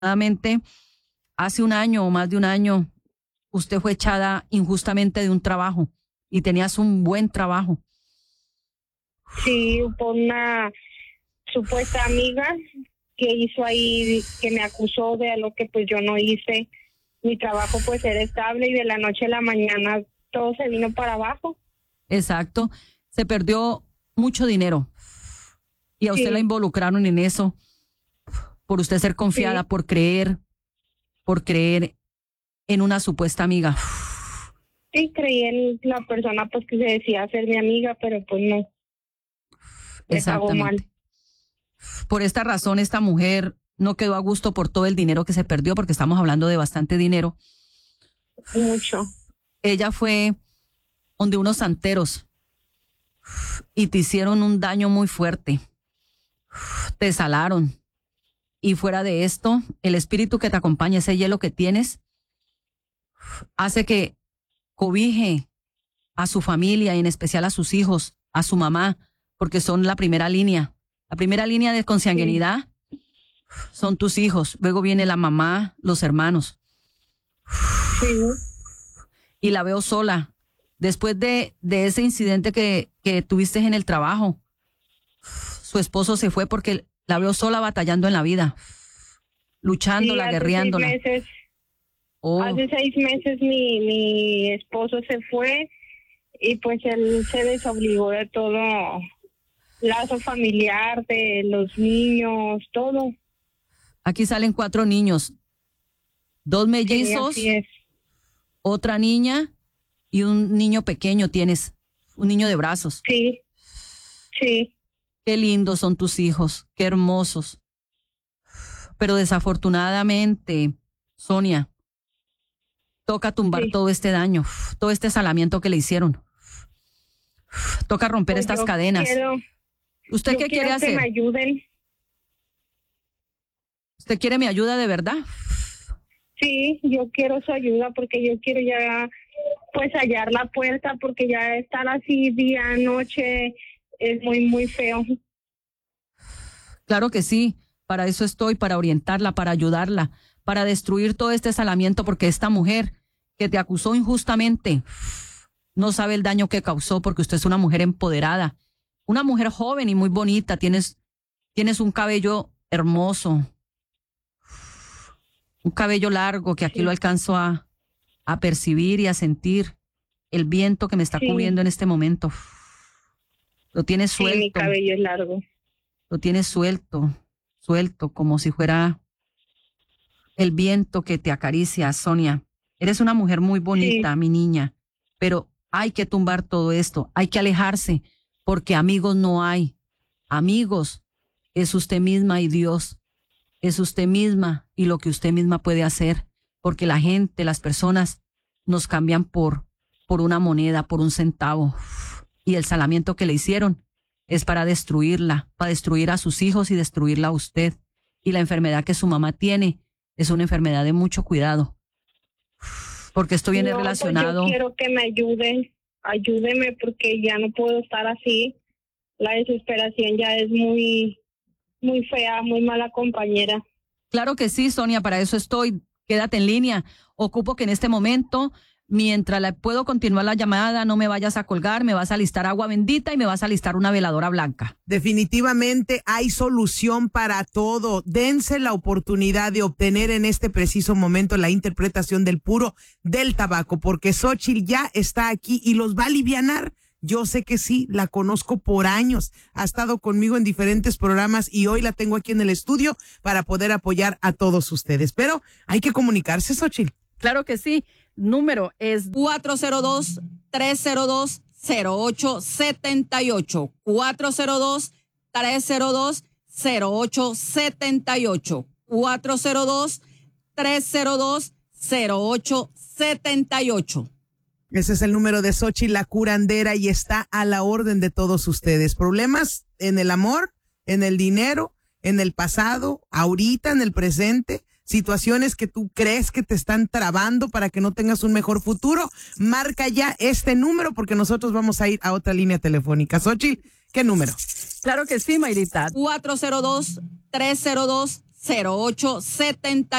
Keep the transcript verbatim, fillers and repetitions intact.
Aproximadamente hace un año o más de un año, usted fue echada injustamente de un trabajo y tenías un buen trabajo. Sí, por una supuesta amiga que hizo ahí, que me acusó de algo que pues yo no hice. Mi trabajo pues era estable y de la noche a la mañana todo se vino para abajo. Exacto. Se perdió mucho dinero y a usted Sí. la involucraron en eso por usted ser confiada, Sí. por creer, por creer en una supuesta amiga. Sí, creí en la persona pues que se decía ser mi amiga, pero pues no. Me pagó mal. Exactamente. Por esta razón, esta mujer no quedó a gusto por todo el dinero que se perdió, porque estamos hablando de bastante dinero. Mucho. Ella fue donde unos santeros y te hicieron un daño muy fuerte. Te salaron. Y fuera de esto, el espíritu que te acompaña, ese hielo que tienes, hace que cobije a su familia y en especial a sus hijos, a su mamá, porque son la primera línea. La primera línea de consanguinidad son tus hijos. Luego viene la mamá, los hermanos. Sí. Y la veo sola. Después de, de ese incidente que, que tuviste en el trabajo, su esposo se fue porque la veo sola batallando en la vida, luchándola, Sí, hace guerreándola. Seis meses, Oh, hace seis meses mi, mi esposo se fue y pues él se desobligó de todo lazo familiar, de los niños, todo. aquí salen cuatro niños, dos Sí, mellizos, así es. otra niña y un niño pequeño tienes, un niño de brazos. Sí, sí. Qué lindos son tus hijos, qué hermosos. Pero desafortunadamente, Sonia, toca tumbar Sí. todo este daño, todo este salamiento que le hicieron. Toca romper Pues estas yo cadenas. quiero, ¿Usted yo qué quiero quiere que hacer? me ayuden. ¿Usted quiere mi ayuda de verdad? Sí, yo quiero su ayuda porque yo quiero ya pues hallar la puerta, porque ya estar así día, noche es muy, muy feo. Claro que sí, para eso estoy, para orientarla, para ayudarla, para destruir todo este salamiento, porque esta mujer que te acusó injustamente no sabe el daño que causó, porque usted es una mujer empoderada, una mujer joven y muy bonita, tienes, tienes un cabello hermoso, un cabello largo que aquí Sí. lo alcanzo a, a percibir y a sentir, el viento que me está Sí. cubriendo en este momento. Lo tienes Sí, mi suelto. cabello es largo. Lo tienes suelto, suelto, como si fuera el viento que te acaricia, Sonia. Eres una mujer muy bonita, Sí. mi niña, pero hay que tumbar todo esto, hay que alejarse, porque amigos no hay. Amigos es usted misma y Dios, es usted misma y lo que usted misma puede hacer, porque la gente, las personas nos cambian por, por una moneda, por un centavo, y el salamiento que le hicieron es para destruirla, para destruir a sus hijos y destruirla a usted. Y la enfermedad que su mamá tiene es una enfermedad de mucho cuidado. Porque esto viene No, relacionado. Pues yo quiero que me ayuden. Ayúdeme porque ya no puedo estar así. La desesperación ya es muy, muy fea, muy mala compañera. Claro que sí, Sonia, para eso estoy. Quédate en línea. Ocupo que en este momento, mientras la puedo continuar la llamada, no me vayas a colgar, me vas a alistar agua bendita y me vas a alistar una veladora blanca. Definitivamente hay solución para todo. Dense la oportunidad de obtener en este preciso momento la interpretación del puro del tabaco, porque Xóchitl ya está aquí y los va a alivianar. Yo sé que sí, la conozco por años, ha estado conmigo en diferentes programas y hoy la tengo aquí en el estudio para poder apoyar a todos ustedes. Pero hay que comunicarse, Xóchitl. Claro que sí. Número es cuatro cero dos, tres cero dos, cero ocho siete ocho. cuatro cero dos, tres cero dos, cero ocho siete ocho. cuatro cero dos, tres cero dos, cero ocho siete ocho. Ese es el número de Xóchitl, la curandera, y está a la orden de todos ustedes. Problemas en el amor, en el dinero, en el pasado, ahorita, en el presente, situaciones que tú crees que te están trabando para que no tengas un mejor futuro. Marca ya este número porque nosotros vamos a ir a otra línea telefónica. Xóchitl, ¿qué número? Claro que sí, Mayrita. cuatro cero dos, tres cero dos, cero ocho siete